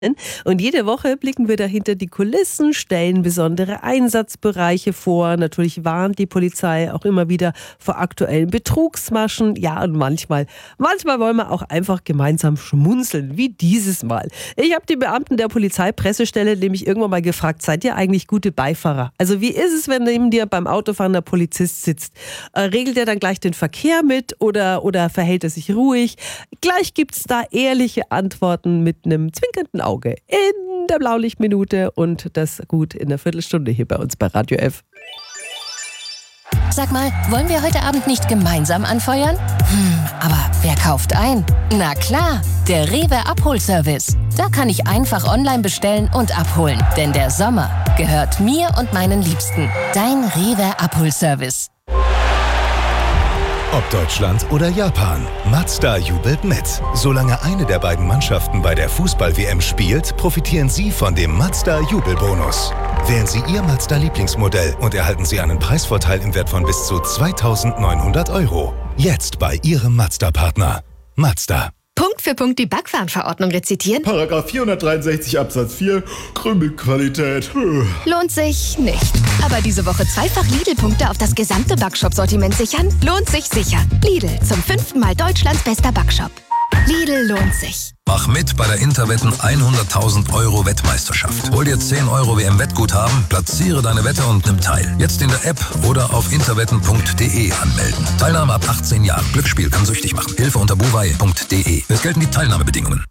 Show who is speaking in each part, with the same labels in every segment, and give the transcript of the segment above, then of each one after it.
Speaker 1: Und jede Woche blicken wir dahinter die Kulissen, stellen besondere Einsatzbereiche vor. Natürlich warnt die Polizei auch immer wieder vor aktuellen Betrugsmaschen. Ja, und manchmal wollen wir auch einfach gemeinsam schmunzeln, wie dieses Mal. Ich habe die Beamten der Polizeipressestelle nämlich irgendwann mal gefragt, seid ihr eigentlich gute Beifahrer? Also wie ist es, wenn neben dir beim Autofahren der Polizist sitzt? Regelt er dann gleich den Verkehr mit oder verhält er sich ruhig? Gleich gibt's da ehrliche Antworten mit einem zwinkernden Auge in der Blaulichtminute und das gut in der Viertelstunde hier bei uns bei Radio F.
Speaker 2: Sag mal, wollen wir heute Abend nicht gemeinsam anfeuern? Aber wer kauft ein? Na klar, der Rewe Abholservice. Da kann ich einfach online bestellen und abholen. Denn der Sommer gehört mir und meinen Liebsten. Dein Rewe Abholservice.
Speaker 3: Ob Deutschland oder Japan, Mazda jubelt mit. Solange eine der beiden Mannschaften bei der Fußball-WM spielt, profitieren Sie von dem Mazda-Jubelbonus. Wählen Sie Ihr Mazda-Lieblingsmodell und erhalten Sie einen Preisvorteil im Wert von bis zu 2.900 €. Jetzt bei Ihrem Mazda-Partner. Mazda.
Speaker 4: Punkt für Punkt die Backwarenverordnung rezitieren?
Speaker 5: Paragraph 463 Absatz 4, Krümelqualität.
Speaker 4: Lohnt sich nicht. Aber diese Woche zweifach Lidl-Punkte auf das gesamte Backshop-Sortiment sichern? Lohnt sich sicher. Lidl, zum 5. Mal Deutschlands bester Backshop. Lidl lohnt sich.
Speaker 6: Mach mit bei der Interwetten 100.000 € Wettmeisterschaft. Hol dir 10 € WM-Wettguthaben, platziere deine Wette und nimm teil. Jetzt in der App oder auf interwetten.de anmelden. Teilnahme ab 18 Jahren. Glücksspiel kann süchtig machen. Hilfe unter buwei.de. Es gelten die Teilnahmebedingungen.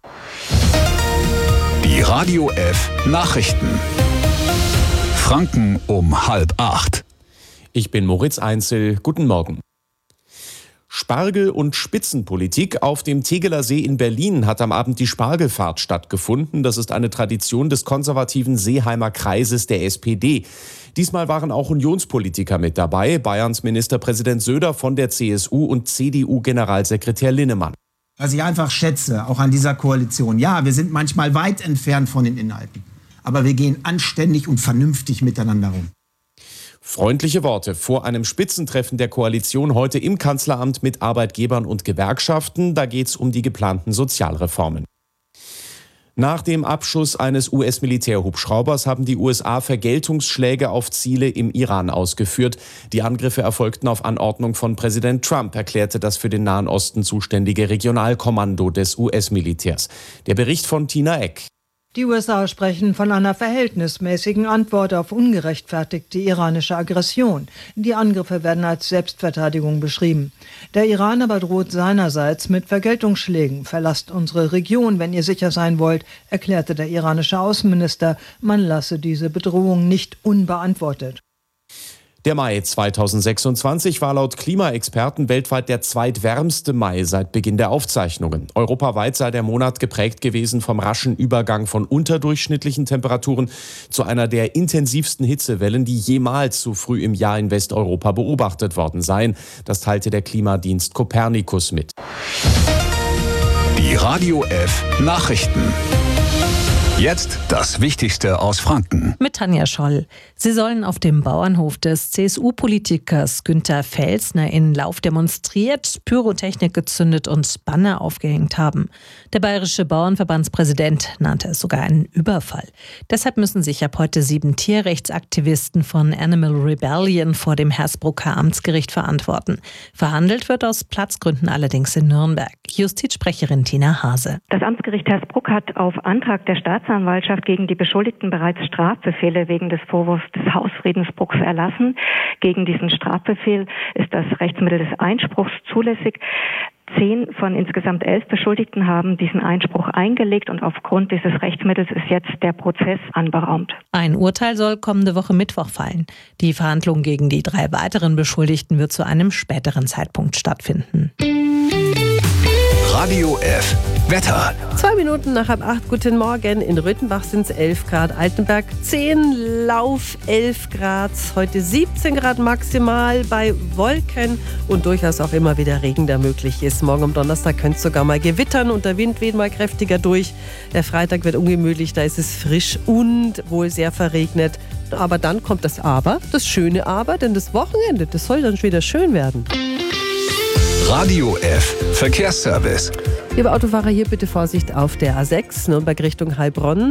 Speaker 7: Die Radio F Nachrichten. Franken um 7:30.
Speaker 8: Ich bin Moritz Einzel. Guten Morgen. Spargel- und Spitzenpolitik. Auf dem Tegeler See in Berlin hat am Abend die Spargelfahrt stattgefunden. Das ist eine Tradition des konservativen Seeheimer Kreises der SPD. Diesmal waren auch Unionspolitiker mit dabei. Bayerns Ministerpräsident Söder von der CSU und CDU-Generalsekretär Linnemann.
Speaker 9: Was ich einfach schätze, auch an dieser Koalition. Ja, wir sind manchmal weit entfernt von den Inhalten. Aber wir gehen anständig und vernünftig miteinander um.
Speaker 8: Freundliche Worte vor einem Spitzentreffen der Koalition heute im Kanzleramt mit Arbeitgebern und Gewerkschaften. Da geht es um die geplanten Sozialreformen. Nach dem Abschuss eines US-Militärhubschraubers haben die USA Vergeltungsschläge auf Ziele im Iran ausgeführt. Die Angriffe erfolgten auf Anordnung von Präsident Trump, erklärte das für den Nahen Osten zuständige Regionalkommando des US-Militärs. Der Bericht von Tina Eck.
Speaker 10: Die USA sprechen von einer verhältnismäßigen Antwort auf ungerechtfertigte iranische Aggression. Die Angriffe werden als Selbstverteidigung beschrieben. Der Iran aber droht seinerseits mit Vergeltungsschlägen. Verlasst unsere Region, wenn ihr sicher sein wollt, erklärte der iranische Außenminister. Man lasse diese Bedrohung nicht unbeantwortet.
Speaker 8: Der Mai 2026 war laut Klimaexperten weltweit der zweitwärmste Mai seit Beginn der Aufzeichnungen. Europaweit sei der Monat geprägt gewesen vom raschen Übergang von unterdurchschnittlichen Temperaturen zu einer der intensivsten Hitzewellen, die jemals so früh im Jahr in Westeuropa beobachtet worden seien. Das teilte der Klimadienst Copernicus mit.
Speaker 7: Die Radio F Nachrichten. Jetzt das Wichtigste aus Franken.
Speaker 11: Mit Tanja Scholl. Sie sollen auf dem Bauernhof des CSU-Politikers Günter Felsner in Lauf demonstriert, Pyrotechnik gezündet und Banner aufgehängt haben. Der bayerische Bauernverbandspräsident nannte es sogar einen Überfall. Deshalb müssen sich ab heute 7 Tierrechtsaktivisten von Animal Rebellion vor dem Hersbrucker Amtsgericht verantworten. Verhandelt wird aus Platzgründen allerdings in Nürnberg. Justizsprecherin Tina Hase.
Speaker 12: Das Amtsgericht Hersbruck hat auf Antrag der Staatsanwaltschaft gegen die Beschuldigten bereits Strafbefehle wegen des Vorwurfs des Hausfriedensbruchs erlassen. Gegen diesen Strafbefehl ist das Rechtsmittel des Einspruchs zulässig. 10 von insgesamt 11 Beschuldigten haben diesen Einspruch eingelegt und aufgrund dieses Rechtsmittels ist jetzt der Prozess anberaumt.
Speaker 11: Ein Urteil soll kommende Woche Mittwoch fallen. Die Verhandlung gegen die 3 weiteren Beschuldigten wird zu einem späteren Zeitpunkt stattfinden.
Speaker 7: Radio F Wetter.
Speaker 1: 2 Minuten nach 7:30. Guten Morgen. In Röthenbach sind es 11 Grad, Altenberg 10, Lauf 11 Grad, heute 17 Grad maximal bei Wolken und durchaus auch immer wieder Regen, der möglich ist. Morgen am Donnerstag könnte es sogar mal gewittern und der Wind weht mal kräftiger durch. Der Freitag wird ungemütlich, da ist es frisch und wohl sehr verregnet. Aber dann kommt das Aber, das schöne Aber, denn das Wochenende, das soll dann schon wieder schön werden.
Speaker 7: Radio F Verkehrsservice.
Speaker 1: Liebe Autofahrer, hier bitte Vorsicht auf der A6, Nürnberg Richtung Heilbronn.